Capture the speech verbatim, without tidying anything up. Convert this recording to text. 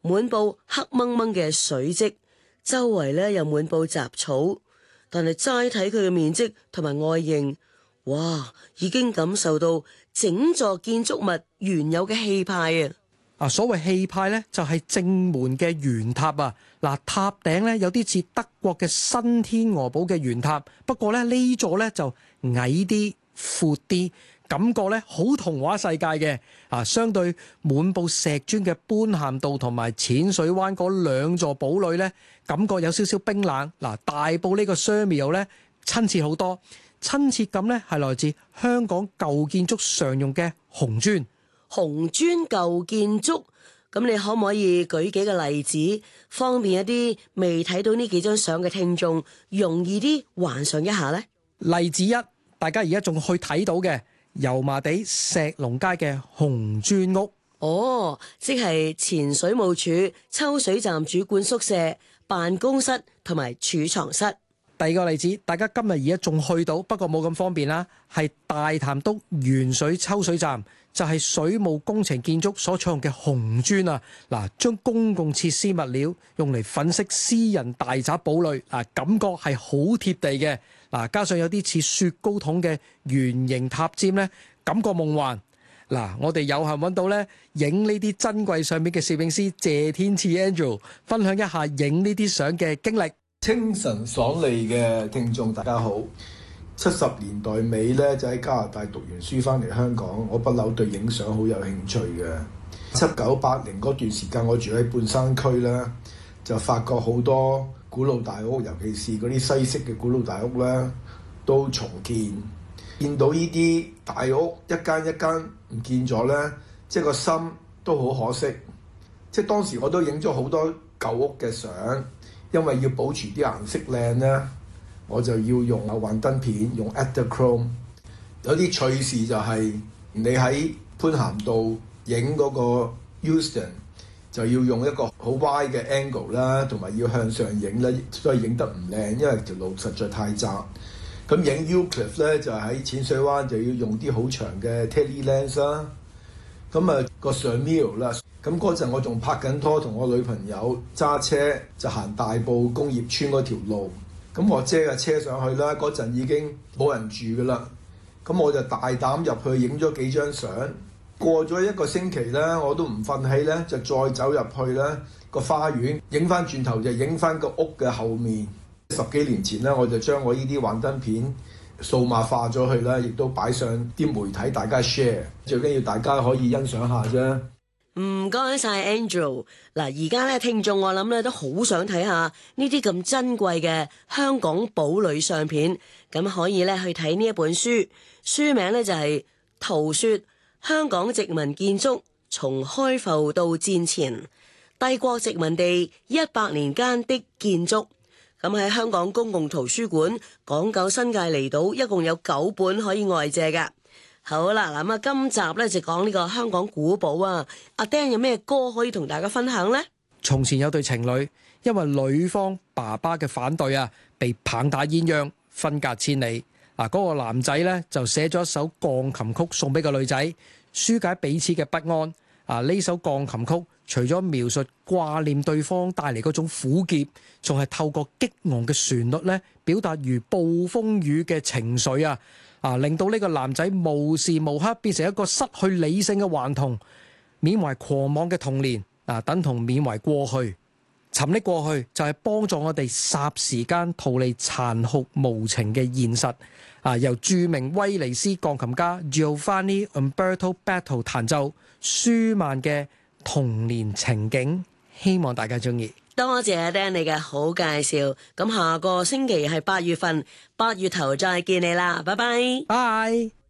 滿布黑掹掹嘅水漬，周圍咧又滿布雜草。但係齋睇佢嘅面積同埋外形，哇，已經感受到整座建築物原有嘅氣派啊！ 啊，所謂氣派咧，就係正門嘅圓塔啊！嗱，塔頂咧有啲似德國嘅新天鵝堡嘅圓塔，不過咧呢座咧就矮啲、闊啲，感覺咧好童話世界嘅。啊，相對滿布石磚嘅般咸道同埋淺水灣嗰兩座堡壘咧，感覺有少少冰冷。嗱，大埔呢個 Sir-Mills 咧親切好多，親切感咧係來自香港舊建築常用嘅紅磚。 紅磚舊建築，咁你可唔可以舉幾個例子，方便一啲未睇到呢幾張相嘅聽眾容易啲幻想一下呢？ 例子一，大家而家仲去睇到嘅油麻地石龍街嘅紅磚屋。 哦，即係前水務署抽水站主管宿舍、辦公室同埋儲藏室。 第二個例子，大家今日而家仲去到，不過冇咁方便啦，係大潭篤原水抽水站。就係水務工程建築所採用嘅紅磚啊！嗱，將公共設施物料用嚟粉飾私人大宅堡壘，啊，感覺係好貼地嘅。嗱，加上有啲似雪糕筒嘅圓形塔尖咧，感覺夢幻。嗱，我哋有幸揾到咧影呢啲珍貴相片嘅攝影師謝天賜 Andrew， 分享一下影呢啲相嘅經歷。 清晨爽利嘅聽眾大家好。七十年代尾咧，就喺加拿大讀完書翻嚟香港，我不嬲對影相好有興趣嘅。七九八零嗰段時間，我住喺半山區啦，就發覺好多古老大屋，尤其是嗰啲西式嘅古老大屋咧，都重建。見到呢啲大屋一間一間唔見咗咧，即係個心都好可惜。即係當時我都影咗好多舊屋嘅相，因為要保持啲顏色靚咧。我就要用啊幻燈片，用 Adderchrome。有啲趣事就係你喺般咸道影嗰個 Euston， 就要用一個好歪嘅 angle 啦，同埋要向上影咧，所以影得唔靚，因為條路實在太窄。咁影 Euclid 咧就喺淺水灣就要用啲好長嘅 tele lens 啦。咁啊個 Sir-Mills 啦，咁嗰陣我仲拍緊拖，同我女朋友揸車就行大埔工業村嗰條路。咁我遮架車上去啦，嗰陣已經冇人住噶啦。咁我就大膽入去影咗幾張相。過咗一個星期咧，我都唔忿氣咧，就再走入去咧個花園，影翻轉頭就影翻個屋嘅後面。十幾年前咧，我就將我呢啲幻燈片數碼化咗去啦，亦都擺上啲媒體大家 share。最緊要大家可以欣賞下啫。 唔該晒 Andrew。嗱，而家咧聽眾我諗咧都好想睇下呢啲咁珍貴嘅香港堡壘相片，咁可以咧去睇呢一本書，書名咧就係《圖說香港殖民建築從開埠到戰前帝國殖民地一百年間的建築》。咁喺香港公共圖書館港九新界離島一共有九本可以外借㗎。好啦，嗱咁啊，今集咧就講呢個香港古堡啊。阿 Dan 有咩歌可以同大家分享呢？ 從前有對情侶，因為女方爸爸嘅反對啊，被棒打鴛鴦，分隔千里。嗱，嗰個男仔咧就寫咗一首鋼琴曲送俾個女仔，紓解彼此嘅不安。啊，呢首鋼琴曲除咗描述掛念對方帶嚟嗰種苦澀，仲係透過激昂嘅旋律咧，表達如暴風雨嘅情緒啊！啊，令到呢個男仔無時無刻變成一個失去理性嘅頑童，緬懷狂妄嘅童年，啊，等同緬懷過去。沉溺過去就係幫助我哋霎時間逃離殘酷無情嘅現實。啊，由著名威尼斯鋼琴家 Giovanni Umberto Betto 彈奏舒曼嘅童年情景，希望大家中意。 多謝阿 Dan 你嘅好介紹。咁下個星期係八月份，八月頭再見你啦，拜拜。 拜。